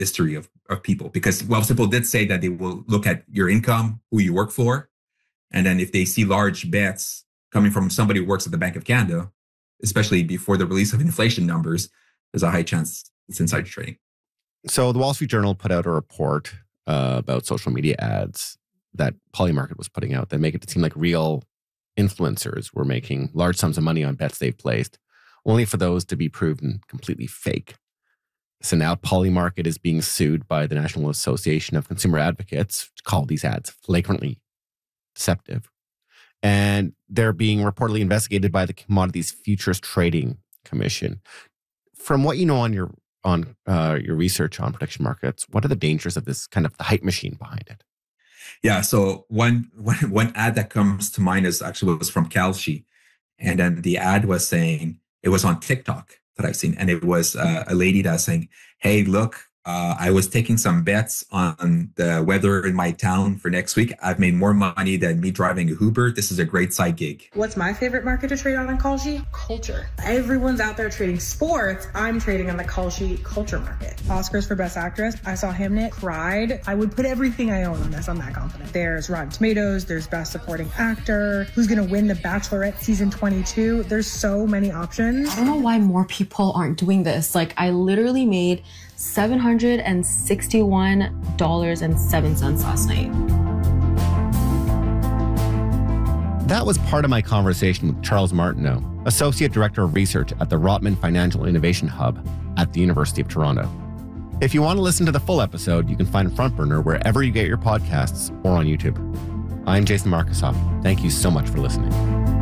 history of people, because Wealthsimple did say that they will look at your income, who you work for. And then if they see large bets coming from somebody who works at the Bank of Canada, especially before the release of inflation numbers, there's a high chance it's insider trading. So the Wall Street Journal put out a report about social media ads that Polymarket was putting out that make it seem like real influencers were making large sums of money on bets they've placed, only for those to be proven completely fake. So now Polymarket is being sued by the National Association of Consumer Advocates to call these ads flagrantly deceptive. And they're being reportedly investigated by the Commodities Futures Trading Commission. From what you know on your research on prediction markets, what are the dangers of this kind of the hype machine behind it? Yeah, so one ad that comes to mind was from Kalshi. And then the ad was saying, it was on TikTok that I've seen. And it was a lady that's saying, hey, look, I was taking some bets on the weather in my town for next week. I've made more money than me driving a Uber. This is a great side gig. What's my favorite market to trade on in Kalshi? Culture. Everyone's out there trading sports. I'm trading on the Kalshi culture market. Oscars for Best Actress. I saw Hamnet, cried. I would put everything I own on this. I'm that confident. There's Rotten Tomatoes. There's Best Supporting Actor. Who's going to win The Bachelorette season 22? There's so many options. I don't know why more people aren't doing this. Like, I literally made $761.07 last night. That was part of my conversation with Charles Martineau, Associate Director of Research at the Rotman Financial Innovation Hub at the University of Toronto. If you want to listen to the full episode, you can find Front Burner wherever you get your podcasts or on YouTube. I'm Jason Markusoff. Thank you so much for listening.